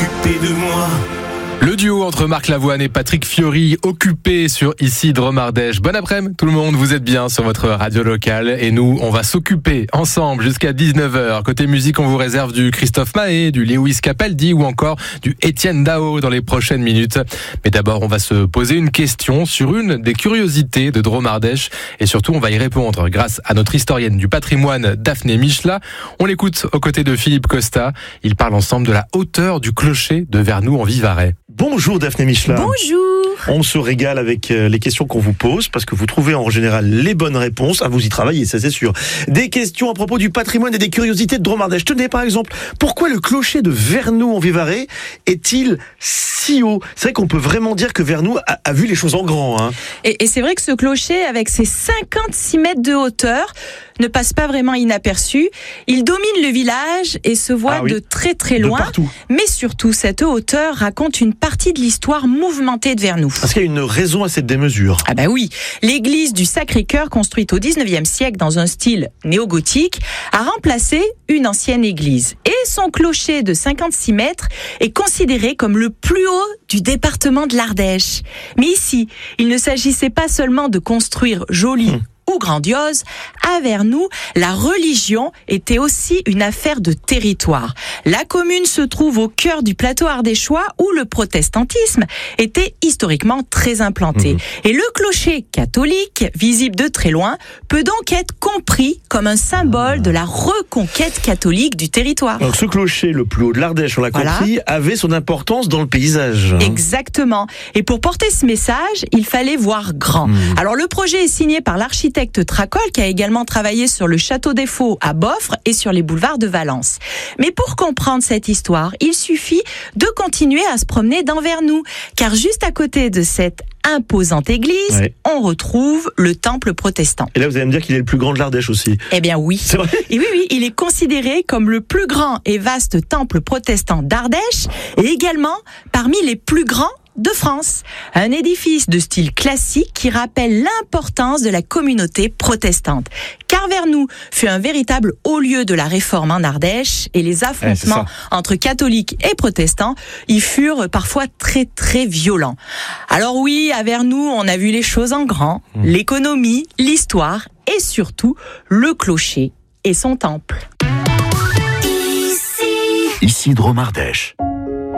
occupé de moi. Le duo entre Marc Lavoine et Patrick Fiori, occupé sur Ici Dromardèche. Bon après-midi tout le monde, vous êtes bien sur votre radio locale et nous, on va s'occuper ensemble jusqu'à 19h. Côté musique, on vous réserve du Christophe Mahé, du Lewis Capaldi ou encore du Étienne Dao dans les prochaines minutes. Mais d'abord, on va se poser une question sur une des curiosités de Dromardèche et surtout, on va y répondre grâce à notre historienne du patrimoine Daphné Michela. On l'écoute aux côtés de Philippe Costa. Ils parlent ensemble de la hauteur du clocher de Vernoux en Vivarais. Bonjour Daphné Michela. Bonjour. On se régale avec les questions qu'on vous pose parce que vous trouvez en général les bonnes réponses. Ah, vous y travaillez, ça c'est sûr. Des questions à propos du patrimoine et des curiosités de Dromardèche. Tenez par exemple, pourquoi le clocher de Vernoux en Vivarais est-il si haut ? C'est vrai qu'on peut vraiment dire que Vernoux a vu les choses en grand. Hein. Et c'est vrai que ce clocher, avec ses 56 mètres de hauteur, ne passe pas vraiment inaperçu. Il domine le village et se voit de très très loin. Mais surtout, cette hauteur raconte une partie de l'histoire mouvementée de Vernoux. Parce qu'il y a une raison à cette démesure. Ah bah oui, l'église du Sacré-Cœur, construite au 19e siècle dans un style néo-gothique, a remplacé une ancienne église. Et son clocher de 56 mètres est considéré comme le plus haut du département de l'Ardèche. Mais ici, il ne s'agissait pas seulement de construire joli ou grandiose, à Vernoux, la religion était aussi une affaire de territoire. La commune se trouve au cœur du plateau ardéchois où le protestantisme était historiquement très implanté. Et le clocher catholique, visible de très loin, peut donc être compris comme un symbole de la reconquête catholique du territoire. Donc ce clocher, le plus haut de l'Ardèche, on l'a compris, avait son importance dans le paysage. Exactement. Et pour porter ce message, il fallait voir grand. Alors le projet est signé par l'architecte Tracol, qui a également travaillé sur le château des Faux à Boffres et sur les boulevards de Valence. Mais pour comprendre cette histoire, il suffit de continuer à se promener dans Vernoux, car juste à côté de cette imposante église, on retrouve le temple protestant. Et là, vous allez me dire qu'il est le plus grand de l'Ardèche aussi. Eh bien oui. C'est vrai ? Et oui, il est considéré comme le plus grand et vaste temple protestant d'Ardèche et également parmi les plus grands de France. Un édifice de style classique qui rappelle l'importance de la communauté protestante. Car Vernoux fut un véritable haut lieu de la réforme en Ardèche et les affrontements entre catholiques et protestants y furent parfois très très violents. Alors oui, à Vernoux, on a vu les choses en grand, l'économie, l'histoire et surtout le clocher et son temple. Ici Dromardèche.